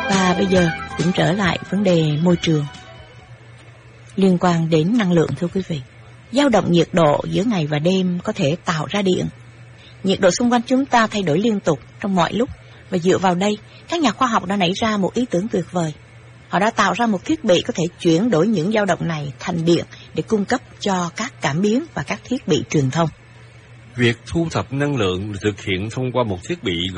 Và bây giờ cũng trở lại vấn đề môi trường liên quan đến năng lượng, thưa quý vị. Dao động nhiệt độ giữa ngày và đêm có thể tạo ra điện. Nhiệt độ xung quanh chúng ta thay đổi liên tục trong mọi lúc, và dựa vào đây, các nhà khoa học đã nảy ra một ý tưởng tuyệt vời. Họ đã tạo ra một thiết bị có thể chuyển đổi những dao động này thành điện để cung cấp cho các cảm biến và các thiết bị truyền thông. Việc thu thập năng lượng được thực hiện thông qua một thiết bị